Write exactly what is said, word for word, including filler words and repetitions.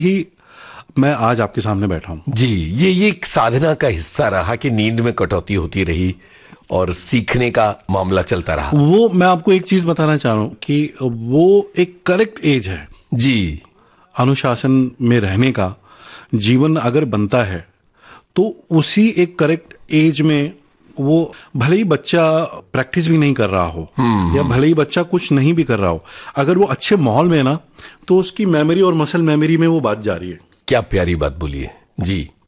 ही मैं आज आपके सामने बैठा हूं। जी, ये ये एक साधना का हिस्सा रहा कि नींद में कटौती होती रही और सीखने का मामला चलता रहा। वो मैं आपको एक चीज बताना चाह रहा हूं कि वो एक करेक्ट एज है जी, अनुशासन में रहने का। जीवन अगर बनता है तो उसी एक करेक्ट एज में, वो भले ही बच्चा प्रैक्टिस भी नहीं कर रहा हो या भले ही बच्चा कुछ नहीं भी कर रहा हो, अगर वो अच्छे माहौल में है ना, तो उसकी मेमोरी और मसल मेमोरी में वो बात जा रही है। क्या प्यारी बात बोली है जी।